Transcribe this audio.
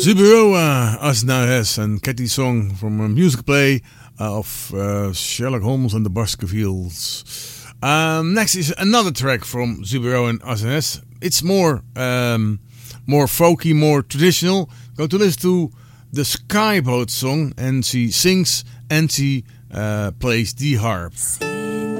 Zubero Asnares and Catty song from a music play of Sherlock Holmes and the Baskervilles. Next is another track from Zubero and Asnares. It's more folky, more traditional. Go to listen to the Skyboat song, and she sings and she plays the harp.